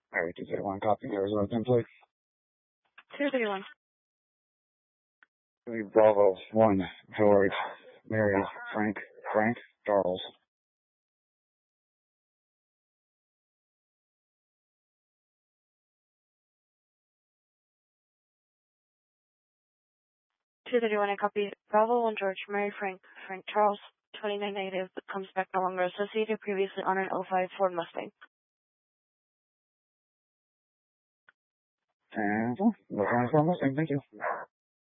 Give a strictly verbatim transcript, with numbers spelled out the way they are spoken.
Alright, two zero one, copy, Arizona template. two three one. Bravo one, George, Mary, Frank, Frank, Charles. two three one, I copy. Bravo one, George, Mary, Frank, Frank, Charles. twenty-nine negative, comes back no longer associated, previously on an oh five Ford Mustang. And, well, looking for Mustang, thank you.